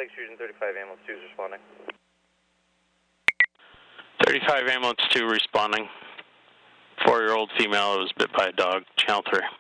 Extrusion 35 ambulance 2 is responding. 35 ambulance 2 responding. 4-year-old female was bit by a dog, channel 3.